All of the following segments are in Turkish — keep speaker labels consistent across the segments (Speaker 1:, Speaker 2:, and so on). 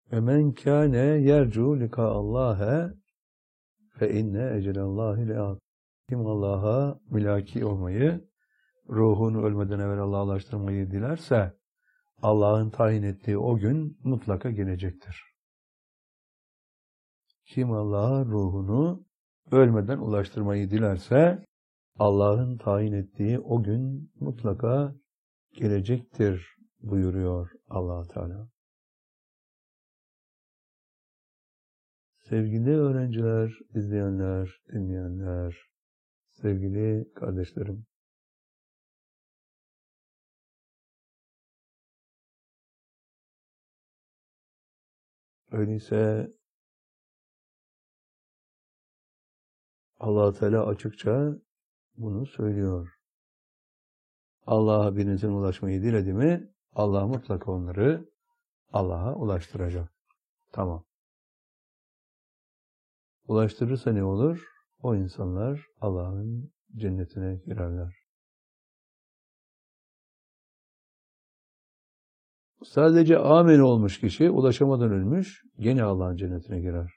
Speaker 1: Emen kâne yercu likâallâhe fe inne ecelallâhi le'at. Kim Allah'a mülaki olmayı, ruhunu ölmeden evvel Allah'a ulaştırmayı dilerse, Allah'ın tayin ettiği o gün mutlaka gelecektir. Kim Allah'a ruhunu ölmeden ulaştırmayı dilerse, Allah'ın tayin ettiği o gün mutlaka gelecektir buyuruyor Allah Teala. Sevgili öğrenciler, izleyenler, dinleyenler, sevgili kardeşlerim. Öyleyse Allah Teala açıkça bunu söylüyor. Allah'a birinizin ulaşmayı diledi mi, Allah mutlaka onları Allah'a ulaştıracak. Tamam. Ulaştırırsa ne olur? O insanlar Allah'ın cennetine girerler. Sadece amin olmuş kişi ulaşamadan ölmüş, gene Allah'ın cennetine girer.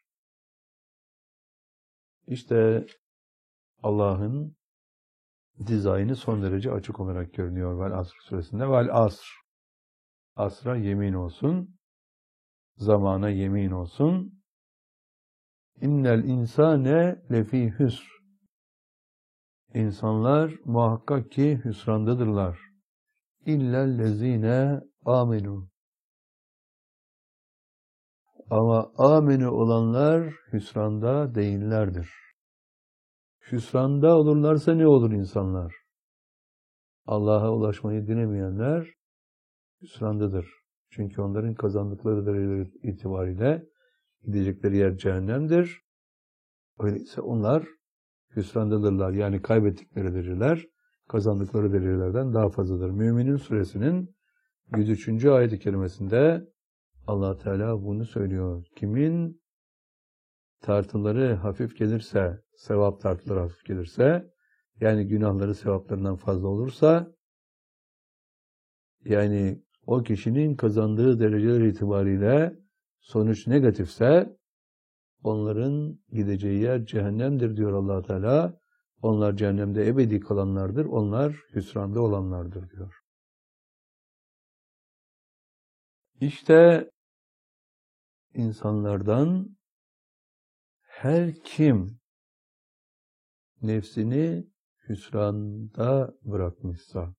Speaker 1: İşte Allah'ın dizaynı son derece açık olarak görünüyor Vel Asr suresinde. Vel Asr. Asra yemin olsun. Zamana yemin olsun. İnnel insane lefî hüsr. İnsanlar muhakkak ki hüsrandadırlar. İllellezîne âmenû. Ama âmenû olanlar hüsranda değillerdir. Hüsranda olurlarsa ne olur insanlar? Allah'a ulaşmayı dilemeyenler hüsrandadır. Çünkü onların kazandıkları dereceler itibariyle gidecekleri yer cehennemdir. Öyleyse onlar hüsrandadırlar. Yani kaybettikleri dereceler kazandıkları derecelerden daha fazladır. Müminin suresinin 103. ayet-i kerimesinde Allah Teala bunu söylüyor. Kimin tartıları hafif gelirse, sevap tartıları hafif gelirse, yani günahları sevaplarından fazla olursa, yani o kişinin kazandığı dereceler itibariyle sonuç negatifse, onların gideceği yer cehennemdir diyor Allah Teala. Onlar cehennemde ebedi kalanlardır, onlar hüsranda olanlardır diyor. İşte insanlardan her kim nefsini hüsranda bırakmışsa,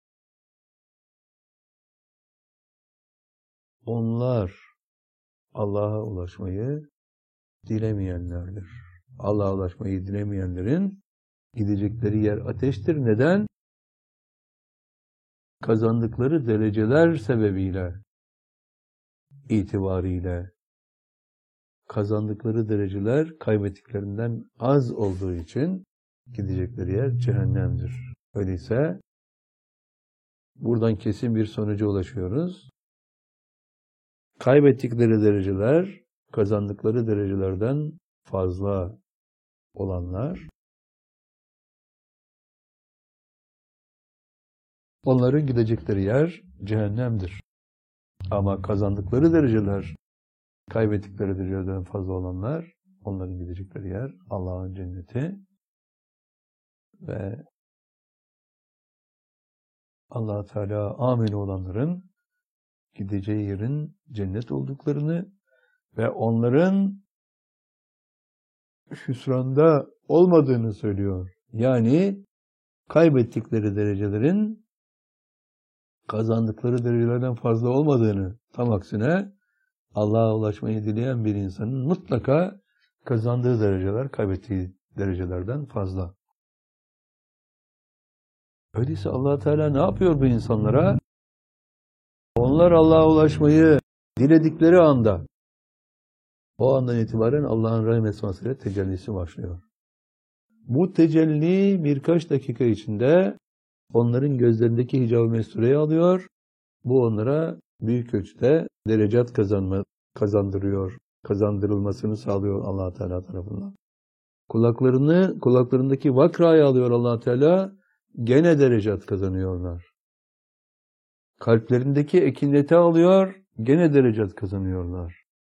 Speaker 1: onlar Allah'a ulaşmayı dilemeyenlerdir. Allah'a ulaşmayı dilemeyenlerin gidecekleri yer ateştir. Neden? Kazandıkları dereceler sebebiyle, itibariyle, kazandıkları dereceler kaybettiklerinden az olduğu için gidecekleri yer cehennemdir. Öyleyse buradan kesin bir sonuca ulaşıyoruz. Kaybettikleri dereceler kazandıkları derecelerden fazla olanlar, onların gidecekleri yer cehennemdir. Ama kazandıkları dereceler kaybettikleri derecelerden fazla olanlar, onların gidecekleri yer Allah'ın cenneti ve Allah Teala amin olanların gideceği yerin cennet olduklarını ve onların hüsranda olmadığını söylüyor. Yani kaybettikleri derecelerin kazandıkları derecelerden fazla olmadığını, tam aksine Allah'a ulaşmayı dileyen bir insanın mutlaka kazandığı dereceler kaybettiği derecelerden fazla. Öyleyse Allah Teala ne yapıyor bu insanlara? Onlar Allah'a ulaşmayı diledikleri anda, o andan itibaren Allah'ın rahmet esmasıyla tecellisi başlıyor. Bu tecelli birkaç dakika içinde onların gözlerindeki hicab-ı mestureyi alıyor. Bu onlara büyük ölçüde derecat kazandırılmasını sağlıyor Allah Teala tarafından. Kulaklarındaki vakrayı alıyor Allah Teala, gene derecat kazanıyorlar. Kalplerindeki ekineti alıyor, gene derecat kazanıyorlar.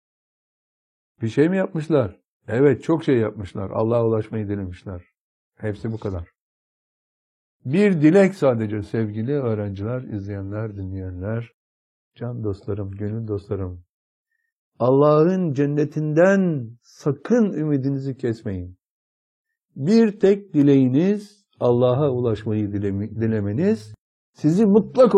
Speaker 1: Bir şey mi yapmışlar? Evet, çok şey yapmışlar. Allah'a ulaşmayı dilemişler. Hepsi bu kadar. Bir dilek sadece sevgili öğrenciler, izleyenler, dinleyenler, can dostlarım, gönül dostlarım. Allah'ın cennetinden sakın ümidinizi kesmeyin. Bir tek dileğiniz Allah'a ulaşmayı dilemeniz sizi mutlak